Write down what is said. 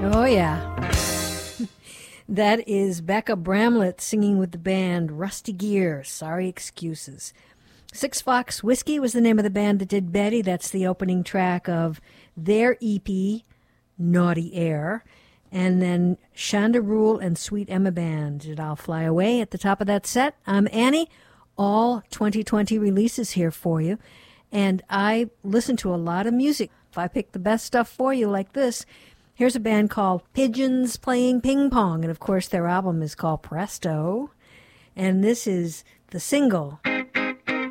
Oh, yeah. That is Becca Bramlett singing with the band Rusty Gear, Sorry Excuses. Six Fox Whiskey was the name of the band that did Betty. That's the opening track of their EP, Naughty Air. And then Shonda Rule and Sweet Emma Band did I'll Fly Away at the top of that set. I'm Annie. All 2020 releases here for you. And I listen to a lot of music. If I pick the best stuff for you like this, here's a band called Pigeons Playing Ping Pong. And, of course, their album is called Presto. And this is the single.